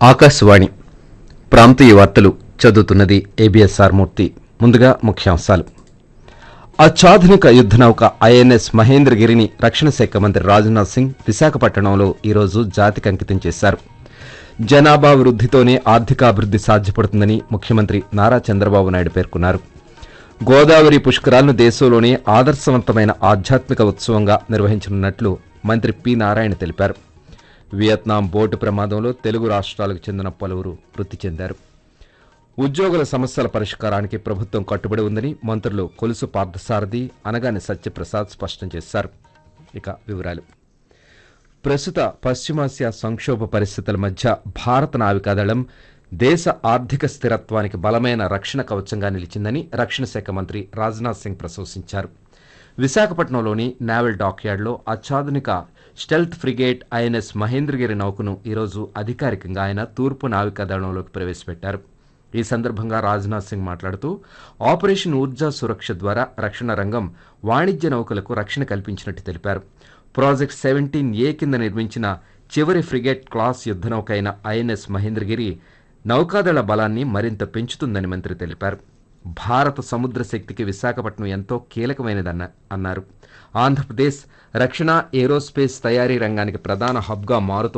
ఆకాశవాణి ప్రాంతీయ వార్తలు చదువుతున్నది ఏబిఎస్ఆర్ మూర్తి. ముందుగా ముఖ్యాంశాలు. అత్యాధునిక యుద్ధనౌక ఐఎన్ఎస్ మహేంద్రగిరిని రక్షణ శాఖ మంత్రి రాజ్నాథ్ సింగ్ విశాఖపట్నంలో ఈరోజు జాతికి అంకితం చేశారు. జనాభా వృద్ధితోనే ఆర్థికాభివృద్ధి సాధ్యపడుతుందని ముఖ్యమంత్రి నారా చంద్రబాబు నాయుడు పేర్కొన్నారు. గోదావరి పుష్కరాలను దేశంలోనే ఆదర్శవంతమైన ఆధ్యాత్మిక ఉత్సవంగా నిర్వహించనున్నట్లు మంత్రి పి నారాయణ తెలిపారు. వియత్నాం బోటు ప్రమాదంలో తెలుగు రాష్ట్రాలకు చెందిన పలువురు మృతి చెందారు. ఉద్యోగుల సమస్యల పరిష్కారానికి ప్రభుత్వం కట్టుబడి ఉందని మంత్రులు కొలుసు పార్థసారథి, అనగాని సత్యప్రసాద్ స్పష్టం చేశారు. ఇక వివరాలు. ప్రస్తుత పశ్చిమాసియా సంక్షోభ పరిస్థితుల మధ్య భారత నావికాదళం దేశ ఆర్థిక స్థిరత్వానికి బలమైన రక్షణ కవచంగా నిలిచిందని రక్షణ శాఖ మంత్రి రాజ్నాథ్ సింగ్ ప్రశంసించారు. విశాఖపట్నంలోని నేవల్ డాక్యార్డ్లో అత్యాధునిక స్టెల్త్ ఫ్రిగేట్ ఐఎన్ఎస్ మహేంద్రగిరి నౌకను ఈరోజు అధికారికంగా ఆయన తూర్పు నావికాదళంలోకి ప్రవేశపెట్టారు. ఈ సందర్భంగా రాజ్నాథ్ సింగ్ మాట్లాడుతూ ఆపరేషన్ ఊర్జా సురక్ష ద్వారా రక్షణ రంగం వాణిజ్య నౌకలకు రక్షణ కల్పించినట్టు తెలిపారు. ప్రాజెక్ట్ 17A కింద నిర్మించిన చివరి ఫ్రిగేట్ క్లాస్ యుద్ధనౌక అయిన ఐఎన్ఎస్ మహేంద్రగిరి నౌకాదళ బలాన్ని మరింత పెంచుతుందని మంత్రి తెలిపారు. భారత సముద్ర శక్తికి విశాఖపట్నం ఎంతో కీలకమైనదన్నారు. ఆంధ్రప్రదేశ్ రక్షణ ఏరోస్పేస్ తయారీ రంగానికి ప్రధాన హబ్గా మారుతోంది.